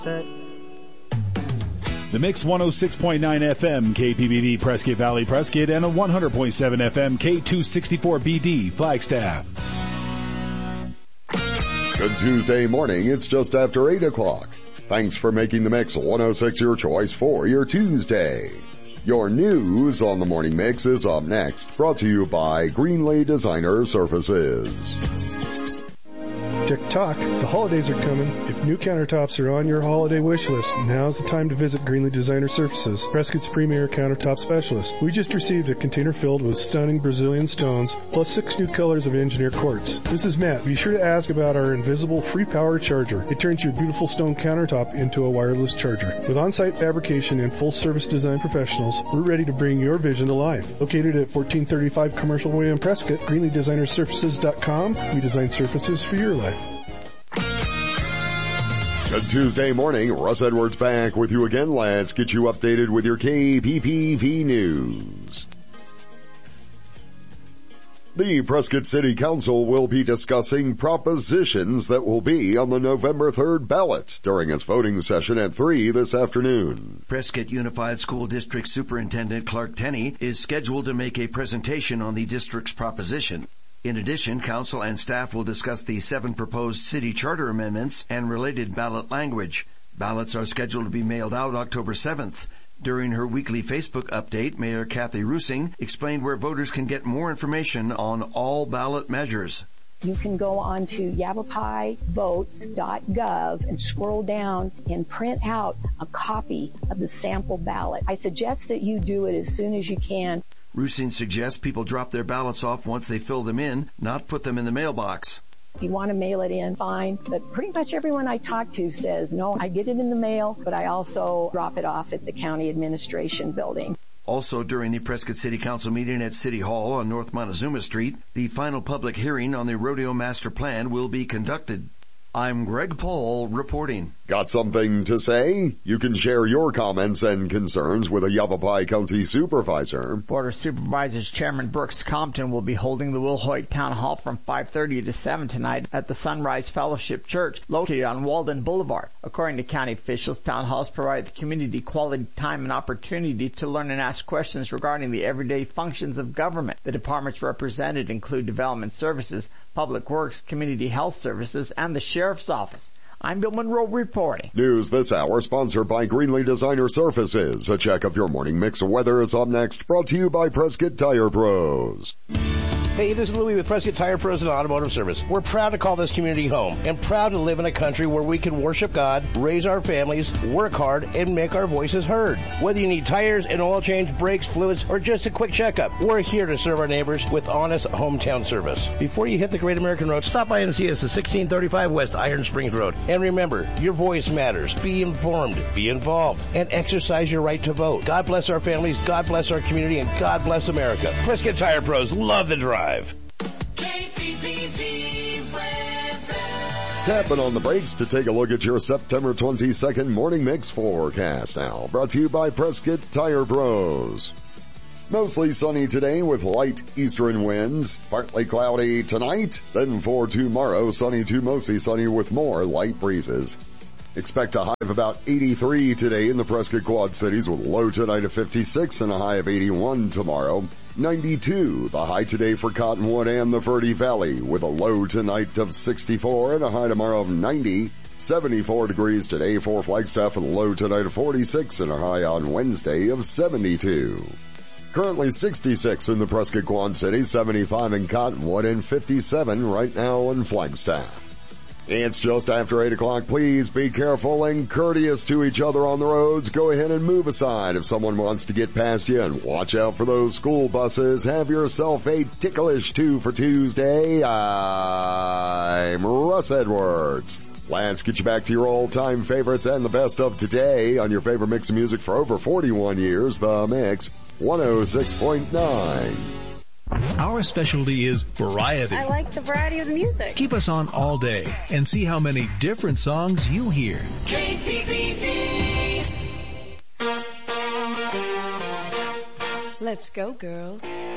The Mix 106.9 FM KPBB Prescott Valley Prescott and a 100.7 FM K264BD Flagstaff. Good Tuesday morning. It's just after 8 o'clock. Thanks for making the Mix 106 your choice for your Tuesday. Your news on the Morning Mix is up next, brought to you by Greenlee Designer Surfaces. TikTok, the holidays are coming. If new countertops are on your holiday wish list, now's the time to visit Greenlee Designer Surfaces, Prescott's premier countertop specialist. We just received a container filled with stunning Brazilian stones, plus 6 new colors of engineered quartz. This is Matt. Be sure to ask about our invisible free power charger. It turns your beautiful stone countertop into a wireless charger. With on-site fabrication and full-service design professionals, we're ready to bring your vision to life. Located at 1435 Commercial Way in Prescott, GreenleeDesignerSurfaces.com. We design surfaces for your life. Good Tuesday morning. Russ Edwards back with you again. Let's get you updated with your KPPV news. The Prescott City Council will be discussing propositions that will be on the November 3rd ballot during its voting session at 3 this afternoon. Prescott Unified School District Superintendent Clark Tenney is scheduled to make a presentation on the district's proposition. In addition, council and staff will discuss the 7 proposed city charter amendments and related ballot language. Ballots are scheduled to be mailed out October 7th. During her weekly Facebook update, Mayor Kathy Rusing explained where voters can get more information on all ballot measures. You can go on to yavapai.votes.gov and scroll down and print out a copy of the sample ballot. I suggest that you do it as soon as you can. Rusing suggests people drop their ballots off once they fill them in, not put them in the mailbox. If you want to mail it in, fine. But pretty much everyone I talk to says, no, I get it in the mail, but I also drop it off at the county administration building. Also during the Prescott City Council meeting at City Hall on North Montezuma Street, the final public hearing on the Rodeo Master Plan will be conducted. I'm Greg Paul reporting. Got something to say? You can share your comments and concerns with a Yavapai County Supervisor. Board of Supervisors Chairman Brooks Compton will be holding the Will Hoyt Town Hall from 5:30 to 7 tonight at the Sunrise Fellowship Church located on Walden Boulevard. According to county officials, town halls provide the community quality time and opportunity to learn and ask questions regarding the everyday functions of government. The departments represented include Development Services, Public Works, Community Health Services, and the Sheriff's Office. I'm Bill Monroe reporting. News this hour sponsored by Greenlee Designer Surfaces. A check of your morning mix of weather is up next, brought to you by Prescott Tire Pros. Hey, this is Louie with Prescott Tire Pros and Automotive Service. We're proud to call this community home and proud to live in a country where we can worship God, raise our families, work hard, and make our voices heard. Whether you need tires, an oil change, brakes, fluids, or just a quick checkup, we're here to serve our neighbors with honest hometown service. Before you hit the Great American Road, stop by and see us at 1635 West Iron Springs Road. And remember, your voice matters. Be informed, be involved, and exercise your right to vote. God bless our families, God bless our community, and God bless America. Prescott Tire Pros, love the drive. Tapping on the brakes to take a look at your September 22nd morning mix forecast now. Brought to you by Prescott Tire Pros. Mostly sunny today with light eastern winds. Partly cloudy tonight. Then for tomorrow, sunny to mostly sunny with more light breezes. Expect a high of about 83 today in the Prescott Quad Cities with a low tonight of 56 and a high of 81 tomorrow. 92, the high today for Cottonwood and the Verde Valley with a low tonight of 64 and a high tomorrow of 90. 74 degrees today for Flagstaff with a low tonight of 46 and a high on Wednesday of 72. Currently 66 in the Prescott Quad City, 75 in Cottonwood, and 57 right now in Flagstaff. It's just after 8 o'clock. Please be careful and courteous to each other on the roads. Go ahead and move aside if someone wants to get past you, and watch out for those school buses. Have yourself a ticklish 2 for Tuesday. I'm Russ Edwards. Let's get you back to your all-time favorites and the best of today on your favorite mix of music for over 41 years, The Mix 106.9. Our specialty is variety. I like the variety of the music. Keep us on all day and see how many different songs you hear. KPPV. Let's go, girls.